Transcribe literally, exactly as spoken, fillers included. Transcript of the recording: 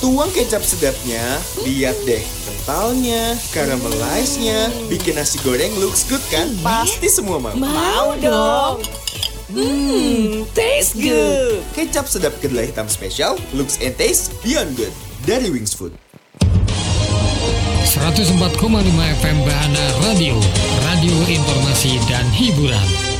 Tuang kecap sedapnya, lihat deh kentalnya, caramelize-nya, bikin nasi goreng looks good kan? Pasti semua mau. Mau dong. Hmm, taste good. Kecap sedap kedelai hitam spesial, looks and taste beyond good. Dari Wings Food. seratus empat koma lima F M Bahana Radio, radio informasi dan hiburan.